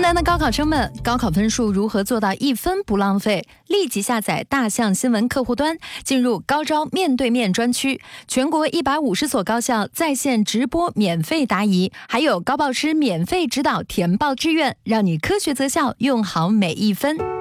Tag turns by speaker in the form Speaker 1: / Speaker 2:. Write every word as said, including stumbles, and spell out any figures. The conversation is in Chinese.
Speaker 1: 来的高考生们，高考分数如何做到一分不浪费？立即下载大象新闻客户端，进入高招面对面专区，全国一百五十所高校在线直播免费答疑，还有高报师免费指导填报志愿，让你科学择校，用好每一分。